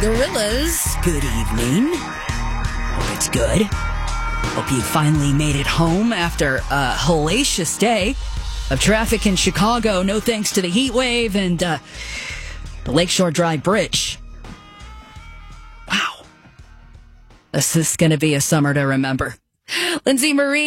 Gorillas, good evening. Hope it's good. Hope you finally made it home after a hellacious day of traffic in Chicago. No thanks to the heat wave and the Lakeshore Drive Bridge. Wow. This is going to be a summer to remember. Lindsay Marie.